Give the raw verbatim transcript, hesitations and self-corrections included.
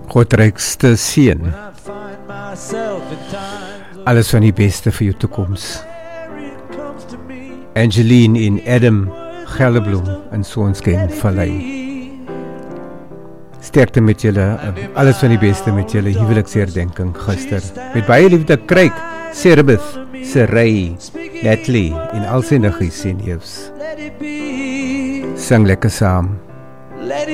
Godrykste seën. Alles van die beste vir jou toekoms. Angeline en Adam Gelderbloem in Soonskyn Vallei. Sterkte met julle, alles van die beste met julle huweliksherdenking gister. Met baie liefde Kryk, Serbith, Seray, Natalie en al sy niggies en neefs. Sing lekker saam.